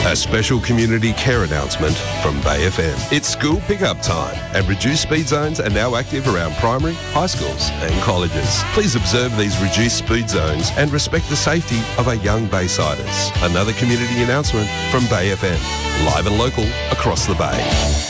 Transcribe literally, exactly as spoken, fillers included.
A special community care announcement from Bay F M. It's school pickup time and reduced speed zones are now active around primary, high schools and colleges. Please observe these reduced speed zones and respect the safety of our young Baysiders. Another community announcement from Bay F M. Live and local across the Bay.